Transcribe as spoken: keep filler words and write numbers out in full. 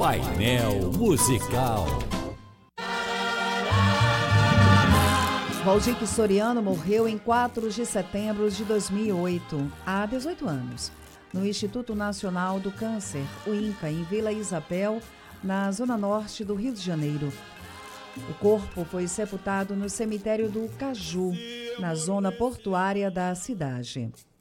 Painel Musical. Valdir Soriano morreu em quatro de setembro de dois mil e oito, há dezoito anos, no Instituto Nacional do Câncer, o INCA, em Vila Isabel, na zona norte do Rio de Janeiro. O corpo foi sepultado no cemitério do Caju, na zona portuária da cidade.